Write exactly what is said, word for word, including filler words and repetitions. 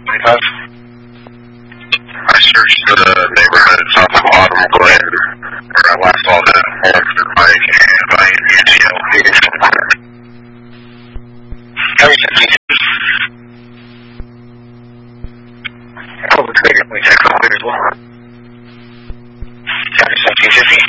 twenty-five. I searched the neighborhood south of Autumn Glen, where I last saw that Oxford bike, and I U T L Phoenix. How is it? Oh, looks like it. Let me check real quick as well. seventy-seven two fifty.